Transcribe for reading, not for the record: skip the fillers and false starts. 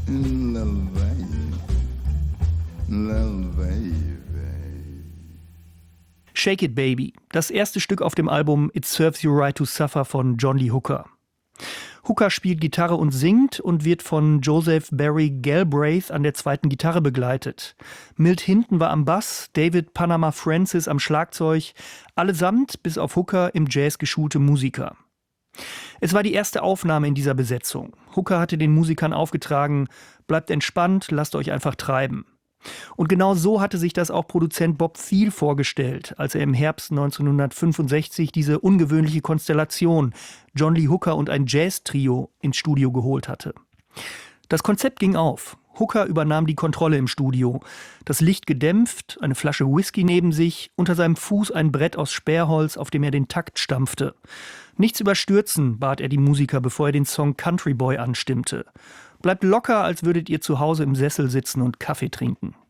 Little baby, little baby. Shake It Baby, das erste Stück auf dem Album It Serves You Right to Suffer von John Lee Hooker. Hooker spielt Gitarre und singt und wird von Joseph Barry Galbraith an der zweiten Gitarre begleitet. Milt Hinton war am Bass, David Panama Francis am Schlagzeug, allesamt bis auf Hooker im Jazz geschulte Musiker. Es war die erste Aufnahme in dieser Besetzung. Hooker hatte den Musikern aufgetragen, bleibt entspannt, lasst euch einfach treiben. Und genau so hatte sich das auch Produzent Bob Thiel vorgestellt, als er im Herbst 1965 diese ungewöhnliche Konstellation, John Lee Hooker und ein Jazz-Trio, ins Studio geholt hatte. Das Konzept ging auf. Hooker übernahm die Kontrolle im Studio. Das Licht gedämpft, eine Flasche Whisky neben sich, unter seinem Fuß ein Brett aus Sperrholz, auf dem er den Takt stampfte. Nichts überstürzen, bat er die Musiker, bevor er den Song Country Boy anstimmte. Bleibt locker, als würdet ihr zu Hause im Sessel sitzen und Kaffee trinken.